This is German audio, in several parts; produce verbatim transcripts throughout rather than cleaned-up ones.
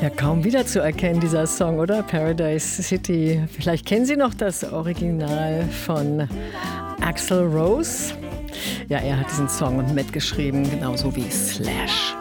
Ja, kaum wiederzuerkennen, dieser Song, oder? Paradise City. Vielleicht kennen Sie noch das Original von Axl Rose. Ja, er hat diesen Song mitgeschrieben, genauso wie Slash.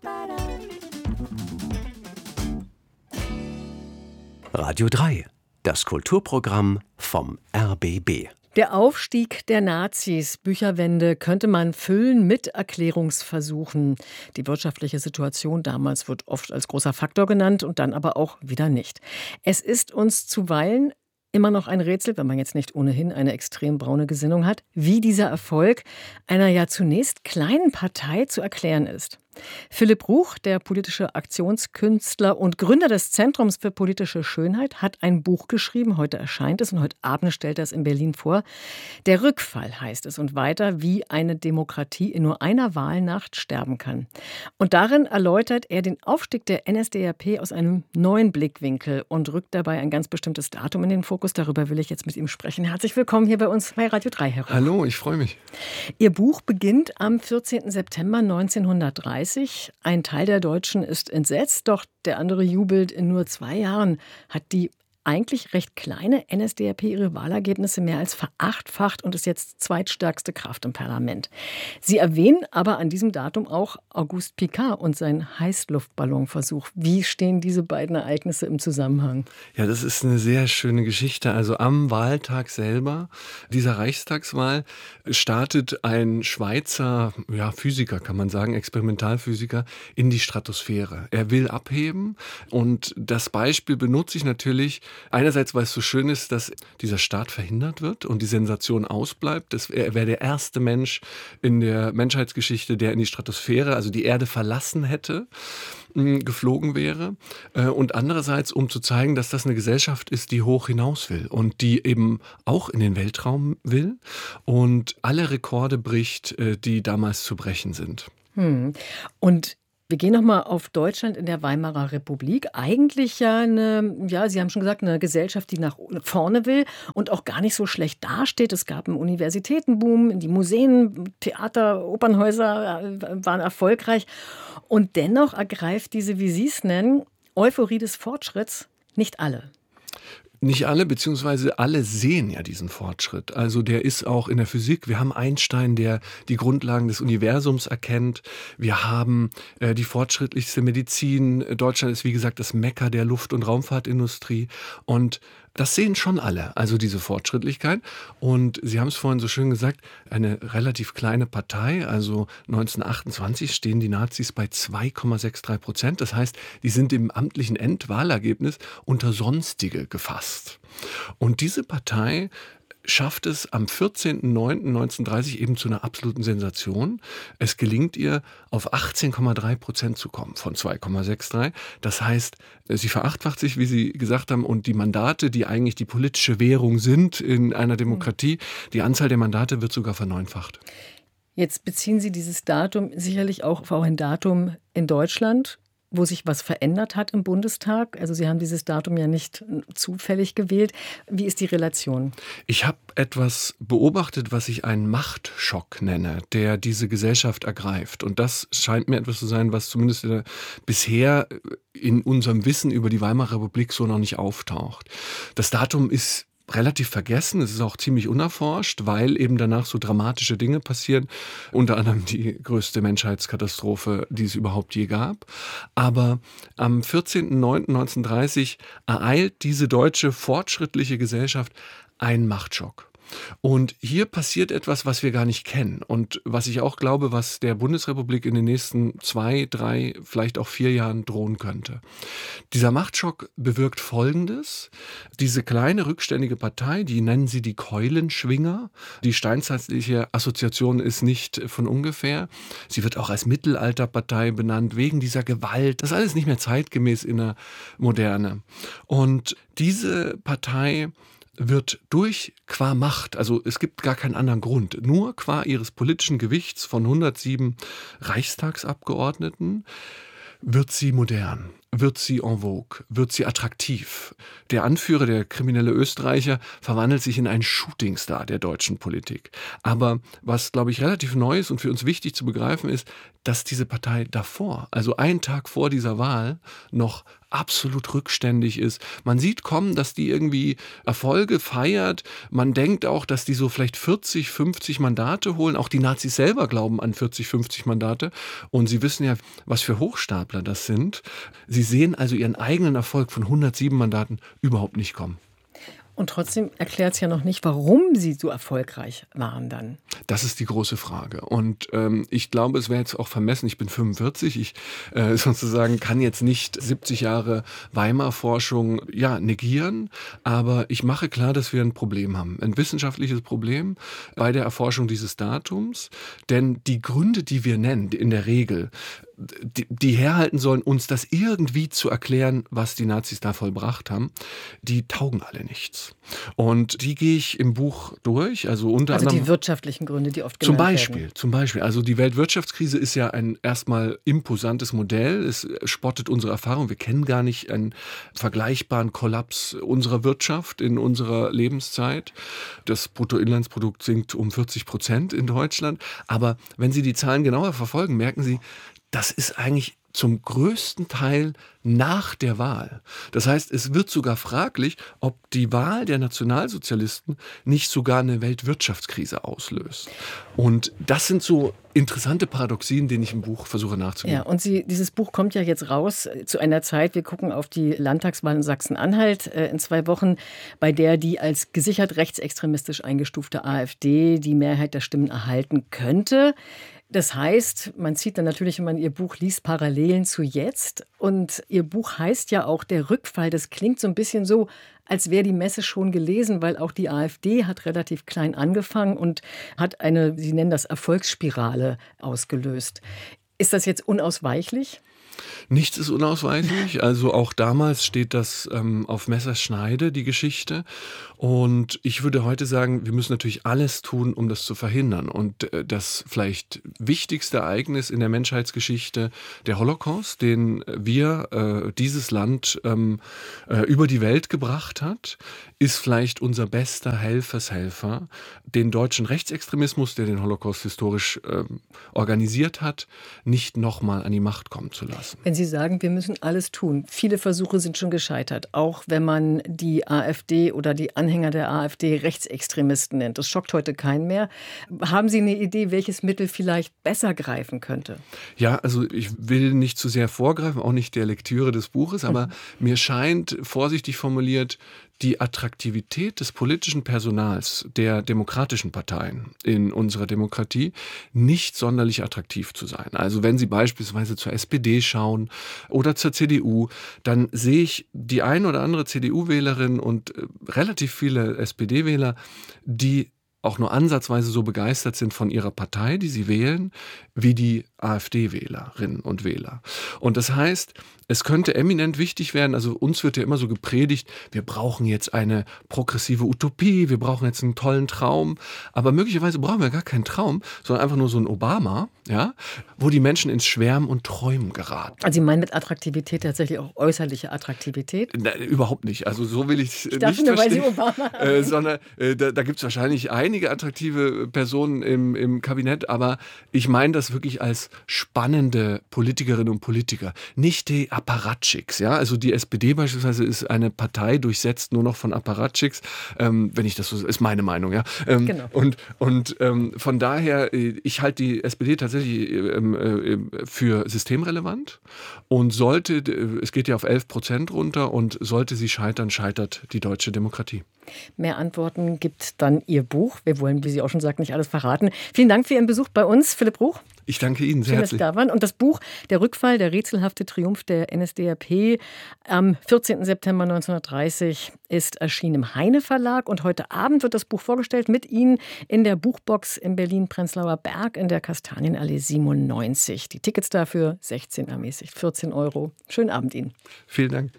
Radio drei, das Kulturprogramm vom R B B. Der Aufstieg der Nazis, Bücherwände, könnte man füllen mit Erklärungsversuchen. Die wirtschaftliche Situation damals wird oft als großer Faktor genannt und dann aber auch wieder nicht. Es ist uns zuweilen immer noch ein Rätsel, wenn man jetzt nicht ohnehin eine extrem braune Gesinnung hat, wie dieser Erfolg einer ja zunächst kleinen Partei zu erklären ist. Philipp Ruch, der politische Aktionskünstler und Gründer des Zentrums für politische Schönheit, hat ein Buch geschrieben. Heute erscheint es und heute Abend stellt er es in Berlin vor. Der Rückfall heißt es und weiter, wie eine Demokratie in nur einer Wahlnacht sterben kann. Und darin erläutert er den Aufstieg der N S D A P aus einem neuen Blickwinkel und rückt dabei ein ganz bestimmtes Datum in den Fokus. Darüber will ich jetzt mit ihm sprechen. Herzlich willkommen hier bei uns bei Radio drei, Herr Ruch. Hallo, ich freue mich. Ihr Buch beginnt am vierzehnten September neunzehnhundertdreißig. Ein Teil der Deutschen ist entsetzt, doch der andere jubelt. In nur zwei Jahren hat die eigentlich recht kleine N S D A P ihre Wahlergebnisse mehr als verachtfacht und ist jetzt zweitstärkste Kraft im Parlament. Sie erwähnen aber an diesem Datum auch Auguste Piccard und seinen Heißluftballonversuch. Wie stehen diese beiden Ereignisse im Zusammenhang? Ja, das ist eine sehr schöne Geschichte. Also am Wahltag selber dieser Reichstagswahl startet ein Schweizer ja, Physiker, kann man sagen, Experimentalphysiker, in die Stratosphäre. Er will abheben und das Beispiel benutze ich natürlich einerseits, weil es so schön ist, dass dieser Start verhindert wird und die Sensation ausbleibt. Das, er wäre der erste Mensch in der Menschheitsgeschichte, der in die Stratosphäre, also die Erde verlassen hätte, geflogen wäre. Und andererseits, um zu zeigen, dass das eine Gesellschaft ist, die hoch hinaus will und die eben auch in den Weltraum will und alle Rekorde bricht, die damals zu brechen sind. Hm. Und wir gehen nochmal auf Deutschland in der Weimarer Republik. Eigentlich ja eine, ja, Sie haben schon gesagt, eine Gesellschaft, die nach vorne will und auch gar nicht so schlecht dasteht. Es gab einen Universitätenboom, die Museen, Theater, Opernhäuser waren erfolgreich. Und dennoch ergreift diese, wie Sie es nennen, Euphorie des Fortschritts nicht alle. Nicht alle, beziehungsweise alle sehen ja diesen Fortschritt. Also der ist auch in der Physik. Wir haben Einstein, der die Grundlagen des Universums erkennt. Wir haben äh, die fortschrittlichste Medizin. Deutschland ist, wie gesagt, das Mekka der Luft- und Raumfahrtindustrie. Und das sehen schon alle, also diese Fortschrittlichkeit. Und Sie haben es vorhin so schön gesagt, eine relativ kleine Partei, also neunzehnhundertachtundzwanzig stehen die Nazis bei zwei Komma dreiundsechzig Prozent. Das heißt, die sind im amtlichen Endwahlergebnis unter Sonstige gefasst. Und diese Partei schafft es am vierzehnten neunten neunzehnhundertdreißig eben zu einer absoluten Sensation. Es gelingt ihr, auf achtzehn Komma drei Prozent zu kommen von zwei Komma dreiundsechzig. Das heißt, sie verachtfacht sich, wie Sie gesagt haben, und die Mandate, die eigentlich die politische Währung sind in einer Demokratie, die Anzahl der Mandate wird sogar verneunfacht. Jetzt beziehen Sie dieses Datum sicherlich auch auf ein Datum in Deutschland, wo sich was verändert hat im Bundestag. Also Sie haben dieses Datum ja nicht zufällig gewählt. Wie ist die Relation? Ich habe etwas beobachtet, was ich einen Machtschock nenne, der diese Gesellschaft ergreift. Und das scheint mir etwas zu sein, was zumindest äh, bisher in unserem Wissen über die Weimarer Republik so noch nicht auftaucht. Das Datum ist relativ vergessen. Es ist auch ziemlich unerforscht, weil eben danach so dramatische Dinge passieren. Unter anderem die größte Menschheitskatastrophe, die es überhaupt je gab. Aber am vierzehnten neunten neunzehnhundertdreißig ereilt diese deutsche fortschrittliche Gesellschaft einen Machtschock. Und hier passiert etwas, was wir gar nicht kennen und was ich auch glaube, was der Bundesrepublik in den nächsten zwei, drei, vielleicht auch vier Jahren drohen könnte. Dieser Machtschock bewirkt Folgendes. Diese kleine rückständige Partei, die nennen sie die Keulenschwinger. Die steinzeitliche Assoziation ist nicht von ungefähr. Sie wird auch als Mittelalterpartei benannt, wegen dieser Gewalt. Das ist alles nicht mehr zeitgemäß in der Moderne. Und diese Partei wird durch qua Macht, also es gibt gar keinen anderen Grund, nur qua ihres politischen Gewichts von hundertsieben Reichstagsabgeordneten wird sie modern, wird sie en vogue, wird sie attraktiv. Der Anführer, der kriminelle Österreicher, verwandelt sich in einen Shootingstar der deutschen Politik. Aber was, glaube ich, relativ neu ist und für uns wichtig zu begreifen ist, dass diese Partei davor, also einen Tag vor dieser Wahl, noch absolut rückständig ist. Man sieht kommen, dass die irgendwie Erfolge feiert. Man denkt auch, dass die so vielleicht vierzig, fünfzig Mandate holen. Auch die Nazis selber glauben an vierzig, fünfzig Mandate. Und sie wissen ja, was für Hochstapler das sind. Sie sehen also ihren eigenen Erfolg von hundertsieben Mandaten überhaupt nicht kommen. Und trotzdem erklärt es ja noch nicht, warum sie so erfolgreich waren dann. Das ist die große Frage. Und ähm, ich glaube, es wäre jetzt auch vermessen, ich bin fünfundvierzig, ich äh, sozusagen kann jetzt nicht siebzig Jahre Weimar-Forschung ja, negieren, aber ich mache klar, dass wir ein Problem haben, ein wissenschaftliches Problem bei der Erforschung dieses Datums. Denn die Gründe, die wir nennen, in der Regel, die, die herhalten sollen, uns das irgendwie zu erklären, was die Nazis da vollbracht haben, die taugen alle nichts. Und die gehe ich im Buch durch. Also unter also anderem die wirtschaftlichen Gründe, die oft zum genannt Beispiel, werden. Zum Beispiel. Also die Weltwirtschaftskrise ist ja ein erstmal imposantes Modell. Es spottet unsere Erfahrung. Wir kennen gar nicht einen vergleichbaren Kollaps unserer Wirtschaft in unserer Lebenszeit. Das Bruttoinlandsprodukt sinkt um vierzig Prozent in Deutschland. Aber wenn Sie die Zahlen genauer verfolgen, merken Sie, das ist eigentlich zum größten Teil nach der Wahl. Das heißt, es wird sogar fraglich, ob die Wahl der Nationalsozialisten nicht sogar eine Weltwirtschaftskrise auslöst. Und das sind so interessante Paradoxien, denen ich im Buch versuche nachzugehen. Ja, und Sie, dieses Buch kommt ja jetzt raus zu einer Zeit, wir gucken auf die Landtagswahl in Sachsen-Anhalt äh, in zwei Wochen, bei der die als gesichert rechtsextremistisch eingestufte AfD die Mehrheit der Stimmen erhalten könnte. Das heißt, man zieht dann natürlich, wenn man Ihr Buch liest, Parallelen zu jetzt. Und Ihr Buch heißt ja auch Der Rückfall. Das klingt so ein bisschen so, als wäre die Messe schon gelesen, weil auch die AfD hat relativ klein angefangen und hat eine, Sie nennen das Erfolgsspirale ausgelöst. Ist das jetzt unausweichlich? Nichts ist unausweichlich. Also auch damals steht das ähm, auf Messerschneide, die Geschichte. Und ich würde heute sagen, wir müssen natürlich alles tun, um das zu verhindern. Und äh, das vielleicht wichtigste Ereignis in der Menschheitsgeschichte, der Holocaust, den wir, äh, dieses Land ähm, äh, über die Welt gebracht hat, ist vielleicht unser bester Helfershelfer, den deutschen Rechtsextremismus, der den Holocaust historisch äh, organisiert hat, nicht nochmal an die Macht kommen zu lassen. Wenn Sie sagen, wir müssen alles tun. Viele Versuche sind schon gescheitert, auch wenn man die AfD oder die Anhänger der AfD Rechtsextremisten nennt. Das schockt heute keinen mehr. Haben Sie eine Idee, welches Mittel vielleicht besser greifen könnte? Ja, also ich will nicht zu sehr vorgreifen, auch nicht der Lektüre des Buches, aber mhm. mir scheint, vorsichtig formuliert, die Attraktivität des politischen Personals der demokratischen Parteien in unserer Demokratie nicht sonderlich attraktiv zu sein. Also wenn Sie beispielsweise zur S P D schauen oder zur C D U, dann sehe ich die ein oder andere C D U-Wählerin und relativ viele S P D-Wähler, die auch nur ansatzweise so begeistert sind von ihrer Partei, die sie wählen, wie die AfD-Wählerinnen und Wähler. Und das heißt, es könnte eminent wichtig werden, also uns wird ja immer so gepredigt, wir brauchen jetzt eine progressive Utopie, wir brauchen jetzt einen tollen Traum, aber möglicherweise brauchen wir gar keinen Traum, sondern einfach nur so einen Obama, ja, wo die Menschen ins Schwärmen und Träumen geraten. Also Sie meinen mit Attraktivität tatsächlich auch äußerliche Attraktivität? Na, überhaupt nicht, also so will ich es nicht dachte nur, verstehen, weil Sie Obama äh, sondern äh, da, da gibt es wahrscheinlich einige attraktive Personen im, im Kabinett, aber ich meine das wirklich als spannende Politikerinnen und Politiker, nicht die Apparatschicks, ja, also die S P D beispielsweise ist eine Partei durchsetzt nur noch von Apparatschicks, ähm, wenn ich das so, ist meine Meinung, ja. Ähm, genau. Und, und ähm, von daher, ich halte die S P D tatsächlich ähm, äh, für systemrelevant und sollte, es geht ja auf elf Prozent runter und sollte sie scheitern, scheitert die deutsche Demokratie. Mehr Antworten gibt dann Ihr Buch. Wir wollen, wie Sie auch schon sagt, nicht alles verraten. Vielen Dank für Ihren Besuch bei uns, Philipp Ruch. Ich danke Ihnen sehr Schön, herzlich. dass Sie da waren. Und das Buch Der Rückfall, der rätselhafte Triumph der N S D A P am vierzehnten September neunzehnhundertdreißig ist erschienen im Heine Verlag. Und heute Abend wird das Buch vorgestellt mit Ihnen in der Buchbox in Berlin-Prenzlauer Berg in der Kastanienallee siebenundneunzig. Die Tickets dafür sechzehn ermäßigt, vierzehn Euro. Schönen Abend Ihnen. Vielen Dank.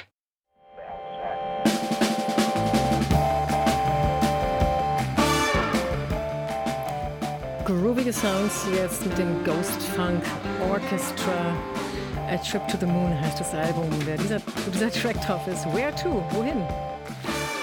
Groovige Sounds jetzt mit dem Ghost Funk Orchestra. A Trip to the Moon heißt das Album. Wer dieser, dieser Track drauf ist, Where to? Wohin?